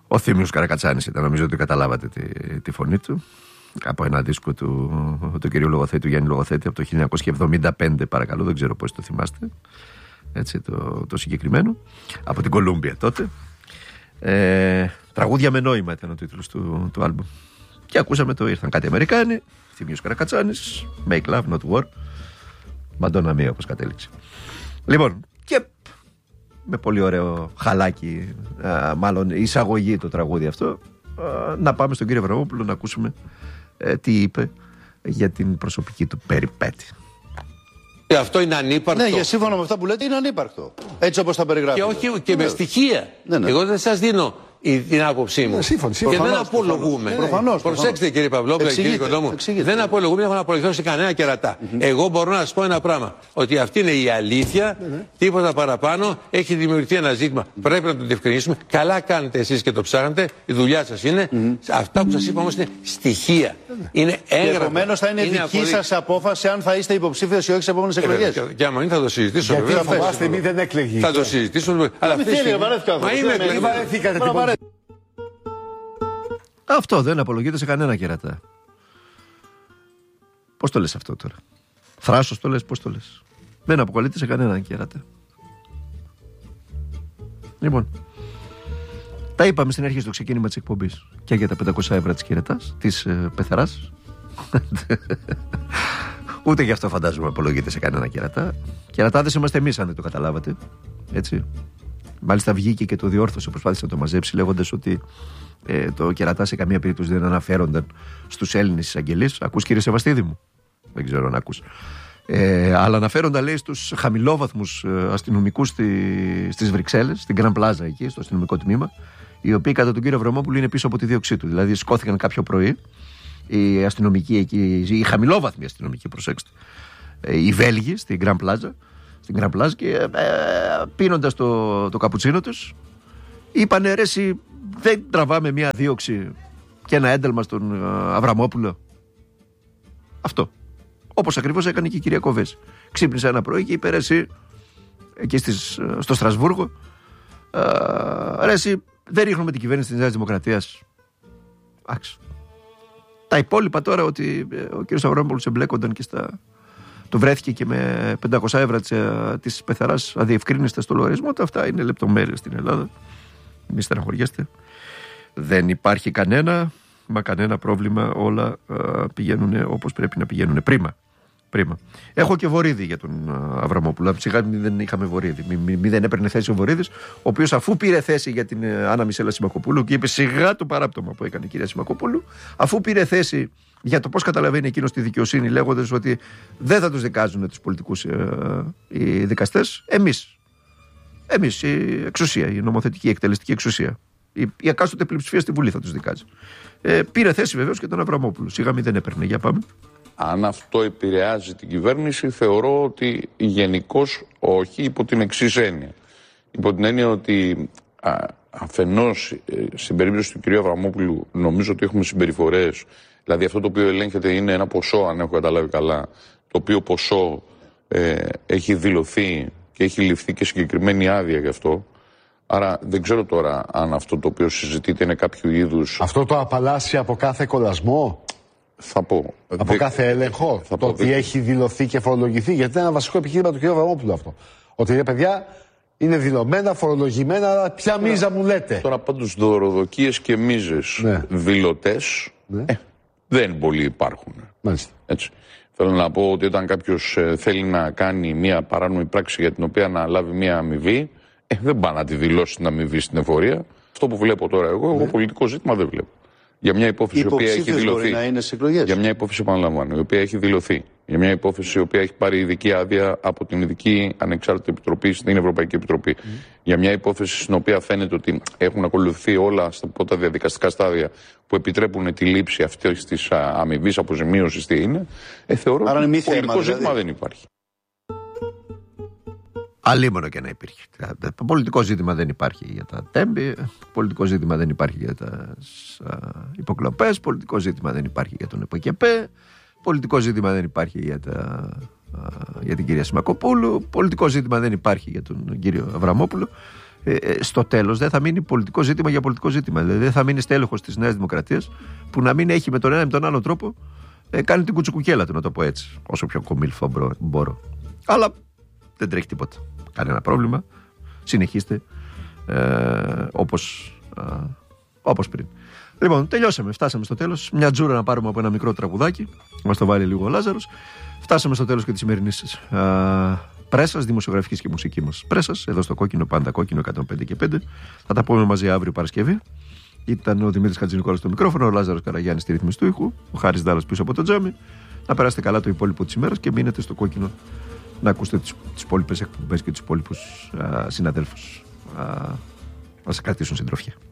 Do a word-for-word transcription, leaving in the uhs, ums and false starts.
Ο Θήμιος Καρακατσάνης ήταν, νομίζω ότι καταλάβατε τη, τη φωνή του. Από ένα δίσκο του, του κυρίου Λογοθέτη, του Γιάννη Λογοθέτη, από το χίλια εννιακόσια εβδομήντα πέντε, παρακαλώ, δεν ξέρω πώς το θυμάστε. Έτσι, το, το συγκεκριμένο. Από την Κολούμπια τότε. Ε, τραγούδια με νόημα ήταν ο τίτλος του, του άλμπουμ. Και ακούσαμε το ήρθαν κάτι Αμερικάνοι, Θήμιος Καρακατσάνης, Make Love Not War, Μαντόνα Μία, όπως κατέληξε. Λοιπόν, και με πολύ ωραίο χαλάκι, α, μάλλον εισαγωγή το τραγούδι αυτό, α, να πάμε στον κύριο Αβραμόπουλο να ακούσουμε ε, τι είπε για την προσωπική του περιπέτεια. Και αυτό είναι ανύπαρκτο. Ναι, για σύμφωνα με αυτά που λέτε είναι ανύπαρκτο. Έτσι όπως τα περιγράφετε. Και όχι και με στοιχεία. Ναι, ναι. Εγώ δεν σας δίνω την άποψή μου. Ναι, σύμφωνο, και δεν προφανώς, απολογούμε. Προφανώς, Προσέξτε προφανώς. κύριε Παυλόπουλο, κύριε Κοντόμου. Δεν απολογούμε, δεν έχω να απολογηθώ σε κανένα κερατά. Mm-hmm. Εγώ μπορώ να σας πω ένα πράγμα. Ότι αυτή είναι η αλήθεια, mm-hmm. τίποτα παραπάνω. Έχει δημιουργηθεί ένα ζήτημα. Πρέπει να το διευκρινίσουμε. Καλά κάνετε εσείς και το ψάχνετε. Η δουλειά σας είναι. Mm-hmm. Αυτά που σας είπα όμως είναι στοιχεία. Mm-hmm. Είναι έγγραφα. Επομένως θα είναι, είναι δική σας απόφαση αν θα είστε υποψήφιος ή όχι στις επόμενες εκλογές. Και άμα είναι θα το συζητήσω. Γιατί φοβάστε μη δεν εκλεγεί. Θα το συζητήσουμε. Αλλά αυτή αυτό δεν απολογείται σε κανένα κερατά. Πώς το λες αυτό τώρα? Θράσος το λες, πώς το λες? Δεν αποκαλείται σε κανένα κερατά. Λοιπόν, τα είπαμε στην αρχή στο ξεκίνημα της εκπομπής και για τα πεντακόσια ευρώ της κερατάς, της ε, πεθεράς. Ούτε γι' αυτό φαντάζομαι απολογείται σε κανένα κερατά. Κερατάδες είμαστε εμείς, αν δεν το καταλάβατε. Έτσι. Μάλιστα βγήκε και το διόρθωσε, προσπάθησε να το μαζέψει λέγοντας ότι ε, το κερατά σε καμία περίπτωση δεν αναφέρονταν στους Έλληνες εισαγγελείς. Ακούς κύριε Σεβαστίδη μου? Δεν ξέρω αν ακούς. Ε, αλλά αναφέρονταν, λέει, στους χαμηλόβαθμους ε, αστυνομικούς στη, στις Βρυξέλλες, στην Γκραν Πλάζα εκεί, στο αστυνομικό τμήμα, οι οποίοι κατά τον κύριο Αβραμόπουλο είναι πίσω από τη δίωξή του. Δηλαδή σκόθηκαν κάποιο πρωί οι αστυνομικοί εκεί, οι χαμηλόβαθμοι αστυνομικοί, προσέξτε, ε, οι Βέλγοι στην Γκραν Πλάζα, στην Γκραν Πλάζα και ε, πίνοντας το, το καπουτσίνο τους, είπανε ρε εσύ, δεν τραβάμε μια δίωξη και ένα ένταλμα στον ε, Αβραμόπουλο? Αυτό. Όπως ακριβώς έκανε και η κυρία Κοβέση. Ξύπνησε ένα πρωί και είπε ρε εσύ, εκεί στις, στο Στρασβούργο, ε, ρε εσύ, δεν ρίχνουμε την κυβέρνηση της Νέας Δημοκρατίας. Άξι. Τα υπόλοιπα τώρα, ότι ο κύριος Αβραμόπουλος εμπλέκονταν και στα... του βρέθηκε και με πεντακόσια ευρώ της πεθαράς αδιευκρίνηστα στο λογαριασμό. Αυτά είναι λεπτομέρειες στην Ελλάδα. Μη στεναχωριέστε. Δεν υπάρχει κανένα, μα κανένα πρόβλημα. Όλα α, πηγαίνουν όπως πρέπει να πηγαίνουν. Πρίμα. Πρίμα. Έχω και Βορίδη για τον Αβραμόπουλο. Ψυχά μη δεν είχαμε Βορίδη. Μη, μη, μη δεν έπαιρνε θέση ο Βορίδης, ο οποίος αφού πήρε θέση για την Άννα Μισέλα Σιμακοπούλου και είπε σιγά το παράπτωμα που έκανε η κυρία Σιμακοπούλου, αφού πήρε θέση για το πώς καταλαβαίνει εκείνος τη δικαιοσύνη, λέγοντας ότι δεν θα τους δικάζουν τους πολιτικούς ε, οι δικαστές, εμείς. Εμείς, η εξουσία, η νομοθετική, η εκτελεστική εξουσία. Η, η εκάστοτε πλειοψηφία στη Βουλή θα τους δικάζει. Ε, πήρε θέση βεβαίως και τον Αβραμόπουλο. Σιγά μη δεν έπαιρνε. Για πάμε. Αν αυτό επηρεάζει την κυβέρνηση, θεωρώ ότι γενικώς όχι, υπό την εξής έννοια. Υπό την έννοια ότι α, αφενός στην περίπτωση του κ. Αβραμόπουλου νομίζω ότι έχουμε συμπεριφορές. Δηλαδή αυτό το οποίο ελέγχεται είναι ένα ποσό, αν έχω καταλάβει καλά, το οποίο ποσό ε, έχει δηλωθεί και έχει ληφθεί και συγκεκριμένη άδεια γι' αυτό. Άρα δεν ξέρω τώρα αν αυτό το οποίο συζητείται είναι κάποιο είδους... Αυτό το απαλλάσσει από κάθε κολλασμό, θα πω, από δε... κάθε έλεγχο, θα το πω, ότι δε... έχει δηλωθεί και φορολογηθεί, γιατί είναι ένα βασικό επιχείρημα του κ. Αβραμόπουλου αυτό. Ότι ρε παιδιά, είναι δηλωμένα, φορολογημένα, αλλά ποια τώρα, μίζα μου λέτε. Τώρα πάντως δωροδοκίες και μίζες ναι. δηλωτές ναι. Ε, δεν πολλοί υπάρχουν. Μάλιστα. Έτσι. Θέλω να πω ότι όταν κάποιος ε, θέλει να κάνει μια παράνομη πράξη για την οποία να λάβει μια αμοιβή, ε, δεν πάει να τη δηλώσει την αμοιβή στην εφορία. Αυτό που βλέπω τώρα εγώ, ναι. εγώ πολιτικό ζήτημα δεν βλέπω. Για μια υπόθεση η οποία έχει δηλωθεί. Να είναι σε εκλογές. Για μια υπόθεση, επαναλαμβάνω, η οποία έχει δηλωθεί. Για μια υπόθεση η οποία έχει πάρει ειδική άδεια από την Ειδική Ανεξάρτητη Επιτροπή στην Ευρωπαϊκή Επιτροπή. Mm. Για μια υπόθεση στην οποία φαίνεται ότι έχουν ακολουθεί όλα στα πρώτα διαδικαστικά στάδια που επιτρέπουν τη λήψη αυτή τη αμοιβή αποζημίωση, τι είναι. Ε, θεωρώ ότι πολιτικό θέμα, ζήτημα δηλαδή. Δεν υπάρχει. Αλίμονο και να υπήρχε. Πολιτικό ζήτημα δεν υπάρχει για τα τέμπη, πολιτικό ζήτημα δεν υπάρχει για τις υποκλοπές, πολιτικό ζήτημα δεν υπάρχει για τον ΕΠΟΚΕΠΕ, πολιτικό ζήτημα δεν υπάρχει για, τα, για την κυρία Σιμακοπούλου, πολιτικό ζήτημα δεν υπάρχει για τον κύριο Αβραμόπουλο. ε, ε, στο τέλος δεν θα μείνει πολιτικό ζήτημα για πολιτικό ζήτημα. Δηλαδή δεν θα μείνει στέλεχος της Νέας Δημοκρατίας που να μην έχει με τον ένα ή με τον άλλο τρόπο ε, κάνει την κουτσουκουκέλα του, να το πω έτσι. Όσο πιο κομίλφο μπορώ. Αλλά δεν τρέχει τίποτα. Κανένα πρόβλημα. Συνεχίστε ε, όπως, ε, όπως πριν. Λοιπόν, τελειώσαμε. Φτάσαμε στο τέλος. Μια τζούρα να πάρουμε από ένα μικρό τραγουδάκι. Μας το βάλει λίγο ο Λάζαρος. Φτάσαμε στο τέλος και της σημερινής ε, πρέσας, δημοσιογραφικής και μουσική μας πρέσας. Εδώ στο κόκκινο, πάντα κόκκινο, εκατόν πέντε και πέντε. Θα τα πούμε μαζί αύριο Παρασκευή. Ήταν ο Δημήτρης Χατζηνικόλας στο μικρόφωνο, ο Λάζαρος Καραγιάννης στη ρύθμιση του ήχου, ο Χάρης Δάλλας πίσω από το τζάμι. Να περάσετε καλά το υπόλοιπο της ημέρας και μείνετε στο κόκκινο να ακούσετε τις, τις υπόλοιπες εκπομπές και τους υπόλοιπους συναδέλφους να σας κρατήσουν συντροφιά.